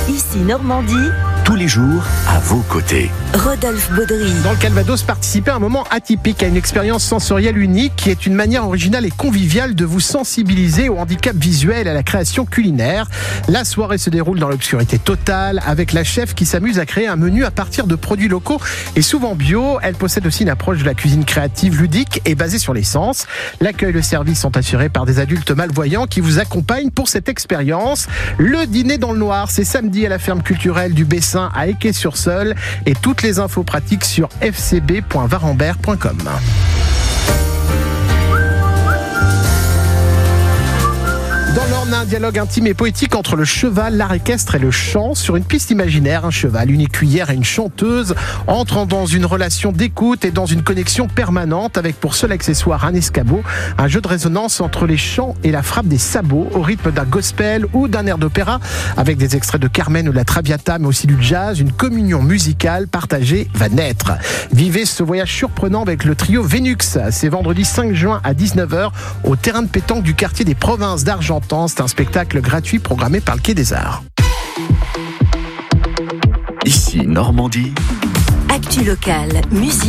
Ici Normandie, tous les jours à vos côtés. Rodolphe Baudry. Dans le Calvados, participez à un moment atypique, à une expérience sensorielle unique qui est une manière originale et conviviale de vous sensibiliser au handicap visuel et à la création culinaire. La soirée se déroule dans l'obscurité totale avec la chef qui s'amuse à créer un menu à partir de produits locaux et souvent bio. Elle possède aussi une approche de la cuisine créative, ludique et basée sur les sens. L'accueil et le service sont assurés par des adultes malvoyants qui vous accompagnent pour cette expérience. Le dîner dans le noir, c'est samedi à la ferme culturelle du Bessin à Équet-sur-Seulles et toutes les infos pratiques sur fcb.varambert.com. Dans l'Orne, un dialogue intime et poétique entre le cheval, l'art équestre et le chant. Sur une piste imaginaire, un cheval, une écuyère et une chanteuse entrent dans une relation d'écoute et dans une connexion permanente avec pour seul accessoire un escabeau, un jeu de résonance entre les chants et la frappe des sabots au rythme d'un gospel ou d'un air d'opéra avec des extraits de Carmen ou de la Traviata mais aussi du jazz. Une communion musicale partagée va naître. Vivez ce voyage surprenant avec le trio Vénux. C'est vendredi 5 juin à 19h au terrain de pétanque du quartier des Provinces d'Argentan. C'est un spectacle gratuit programmé par le Quai des Arts. Ici Normandie. Actu locale, musique.